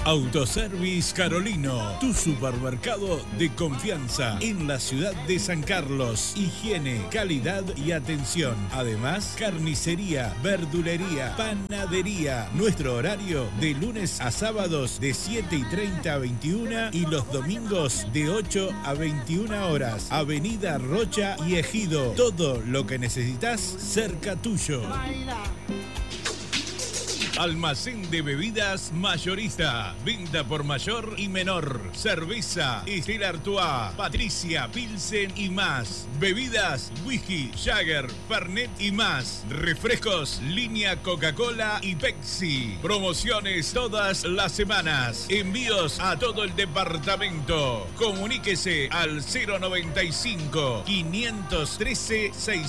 Autoservice Carolino, tu supermercado de confianza en la ciudad de San Carlos. Higiene, calidad y atención. Además, carnicería, verdulería, panadería. Nuestro horario de lunes a sábados de 7:30 a 21 y los domingos de 8 a 21 horas. Avenida Rocha y Ejido. Todo lo que necesitas cerca tuyo. Almacén de bebidas mayorista. Venta por mayor y menor. Cerveza, Stella Artois, Patricia, Pilsen y más. Bebidas, whisky, Jagger, Fernet y más. Refrescos, línea Coca-Cola y Pepsi. Promociones todas las semanas. Envíos a todo el departamento. Comuníquese al 095 513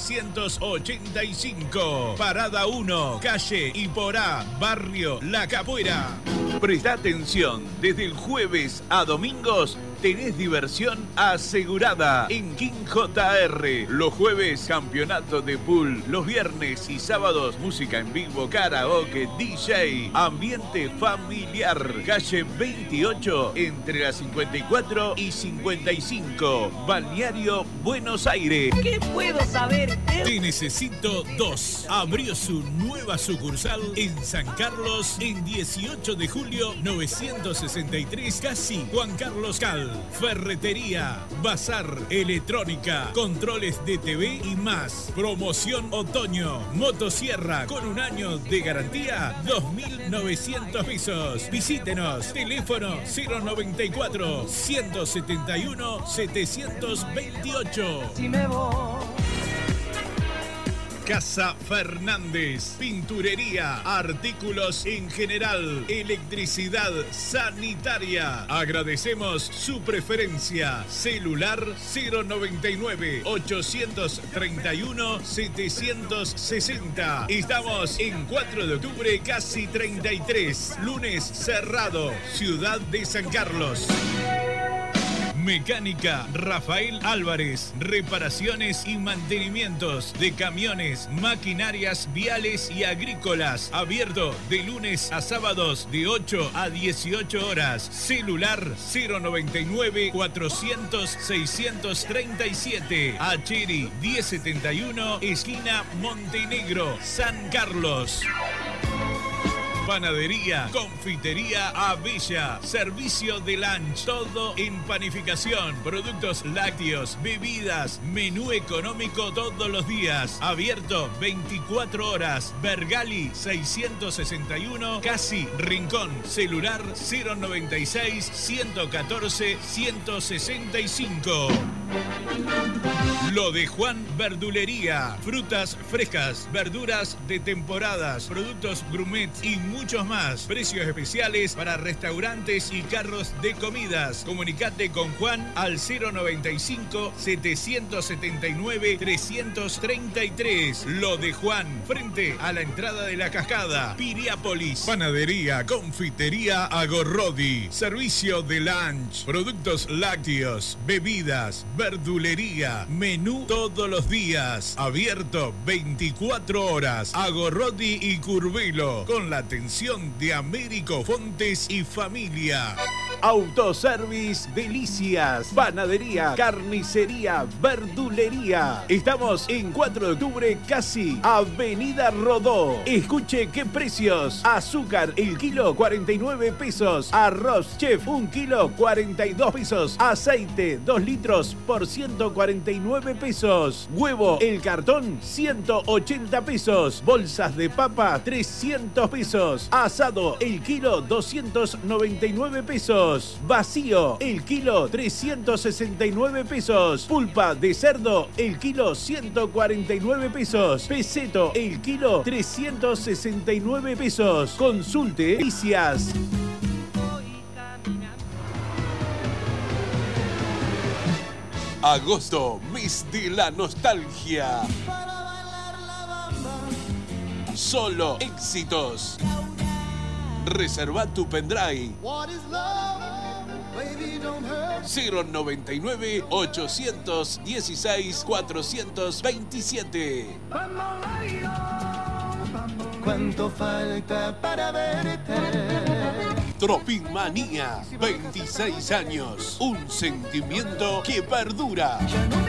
685. Parada 1, calle Iporá, Barrio La Capuera. Presta atención, desde el jueves a domingos tenés diversión asegurada en King JR. Los jueves, campeonato de pool. Los viernes y sábados, música en vivo, karaoke, DJ. Ambiente familiar. Calle 28, entre las 54 y 55. Balneario Buenos Aires. ¿Qué puedo saber? Te Necesito 2. Abrió su nueva sucursal en San Carlos en 18 de julio 963, casi Juan Carlos Cal. Ferretería, bazar, electrónica, controles de TV y más. Promoción otoño, motosierra con 1 año de garantía, 2.900 pesos. Visítenos, teléfono 094 171 728. Si me voy. Casa Fernández, pinturería, artículos en general, electricidad sanitaria. Agradecemos su preferencia. Celular 099 831 760. Estamos en 4 de octubre, casi 33. Lunes cerrado, Ciudad de San Carlos. Mecánica Rafael Álvarez, reparaciones y mantenimientos de camiones, maquinarias viales y agrícolas. Abierto de lunes a sábados de 8 a 18 horas. Celular 099 400 637. Acheri 1071, esquina Montenegro, San Carlos. Panadería, confitería Abella, servicio de lunch, todo en panificación, productos lácteos, bebidas, menú económico todos los días, abierto 24 horas, Bergali 661, casi Rincón, celular 096 114 165. Lo de Juan Verdulería, frutas frescas, verduras de temporadas, productos gourmet y muchos más. Precios especiales para restaurantes y carros de comidas. Comunicate con Juan al 095 779 333. Lo de Juan, frente a la entrada de la cascada, Piriápolis. Panadería, confitería Agorrodi, servicio de lunch, productos lácteos, bebidas, verdulería, menú todos los días, abierto 24 horas. Agorrodi y Curvelo, con la atención de Américo Fontes y familia. Autoservice Delicias, panadería, carnicería, verdulería. Estamos en 4 de octubre, casi Avenida Rodó. Escuche qué precios. Azúcar, el kilo 49 pesos. Arroz Chef, 1 kilo 42 pesos. Aceite, 2 litros por 149 pesos. Huevo, el cartón, 180 pesos. Bolsas de papa, 300 pesos. Asado, el kilo 299 pesos. Vacío, el kilo 369 pesos. Pulpa de cerdo, el kilo 149 pesos. Peseto, el kilo 369 pesos. Consulte Delicias. Agosto, mes de la nostalgia. Solo éxitos. Reserva tu pendrive. 099 816 427. ¿Cuánto falta para verte? Tropin Manía, 26 años, un sentimiento que perdura.